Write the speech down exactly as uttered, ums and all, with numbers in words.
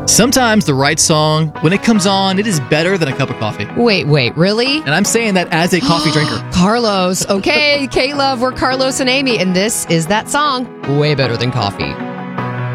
Sometimes the right song, when it comes on, it is better than a cup of coffee. Wait, wait, really? And I'm saying that as a coffee drinker. Carlos. Okay, K-Love, we're Carlos and Amy, and this is that song, Way Better Than Coffee.